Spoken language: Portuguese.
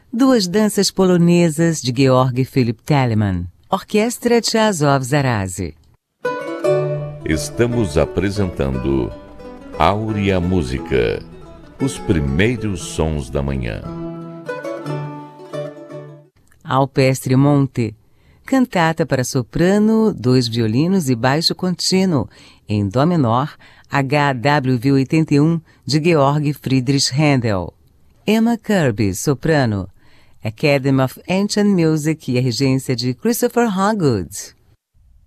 Duas danças polonesas de Georg Philipp Telemann. Orquestra Tchazov Zarazi. Estamos apresentando Áurea Música, os primeiros sons da manhã. Alpestre Monte, cantata para soprano, 2 violinos e baixo contínuo, em dó menor, HWV 81, de Georg Friedrich Händel. Emma Kirby, soprano, Academy of Ancient Music e a regência de Christopher Hogwood.